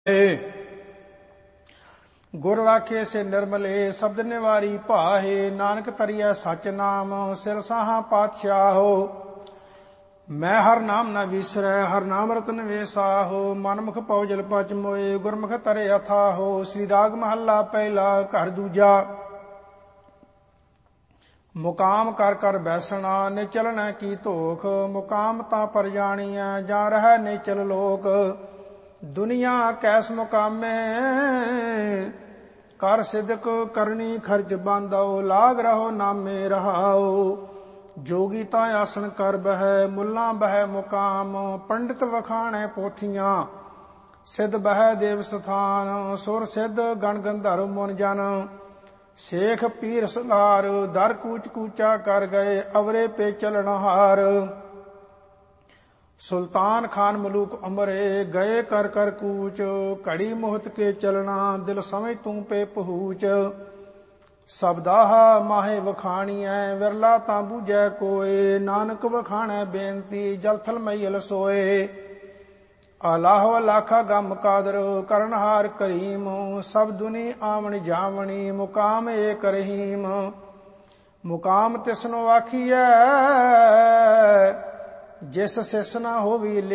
ਗੁਰ ਰਾਖੇ ਸੇ ਨਿਰਮਲੇ ਸ਼ਬਦ ਨਿਵਾਰੀ ਭਾਹੇ। ਨਾਨਕ ਤਰੀਐ ਸਚ ਨਾਮ ਸਿਰ ਸਾਹਾਂ ਪਾਤਸ਼ਾਹੋ। ਮੈਂ ਹਰ ਨਾਮ ਨਾ ਵਿਸਰੈ ਹਰ ਨਾਮ ਰਤਨ ਵੇਸਾਹੋ। ਮਨਮੁਖ ਪਉ ਜਲ ਪਚ ਮੋਏ ਗੁਰਮੁਖ ਤਰੇ ਅਥਾਹੋ। ਸ੍ਰੀ ਰਾਗ ਮਹੱਲਾ ਪਹਿਲਾ ਘਰ ਦੂਜਾ। ਮੁਕਾਮ ਕਰ ਕਰ ਬੈਸਣਾ ਨਿਚਲਣਾ ਕੀ ਧੋਖ। ਮੁਕਾਮ ਤਾਂ ਪਰ ਜਾਣੀਐ ਜਾਂ ਰਹਿ ਨਿਚਲ ਲੋਕ। ਦੁਨੀਆ ਕੈਸ ਮੁਕਾਮੇ ਕਰ ਸਿਦਕ ਕਰਨੀ ਖਰਚ ਬਾਂਧੋ। ਲਾਗ ਰਹੋ ਨਾਮੇ ਰਹਾਓ। ਜੋਗੀ ਤਾਂ ਆਸਣ ਕਰ ਬਹਿ ਮੁੱਲਾ ਬਹਿ ਮੁਕਾਮ। ਪੰਡਿਤ ਵਖਾਣੈ ਪੋਥੀਆਂ ਸਿੱਧ ਬਹਿ ਦੇਵ ਸਥਾਨ। ਸੁਰ ਸਿੱਧ ਗਣ ਗੰਧਰਵ ਮੁਨ ਜਨ ਸੇਖ ਪੀਰ ਸਲਾਰ। ਦਰ ਕੂਚ ਕੂਚਾ ਕਰ ਗਏ ਅਵਰੇ ਪੇ ਚਲਣਹਾਰ। ਸੁਲਤਾਨ ਖਾਨ ਮਲੂਕ ਅਮਰੇ ਗਏ ਕਰ ਕਰ ਕੂਚ। ਘੜੀ ਮੁਹਤ ਕੇ ਚਲਣਾ ਦਿਲ ਸਮਝ ਤੂੰ ਪੇ ਪਹੂਚ। ਸਬਦਾਹ ਮਾਹੇ ਵਖਾਣੀਐ ਵਿਰਲਾ ਤਾਂ ਬੂਝੈ ਕੋਏ। ਨਾਨਕ ਵਖਾਣੈ ਬੇਨਤੀ ਜਲ ਥਲ ਮਈਲ ਸੋਏ। ਆਲਾਹੋ ਅਲਾਖਾ ਗਮ ਕਾਦਰ ਕਰਨਹਾਰ ਕਰੀਮ। ਸਭ ਦੁਨੀ ਆਵਣ ਜਾਵਣੀ ਮੁਕਾਮ ਏਕ ਰਹੀਮ। ਮੁਕਾਮ ਤਿਸਨੋ ਆਖੀਐ ਜਿਸ ਸਿਸ ਨਾ ਹੋਵੀ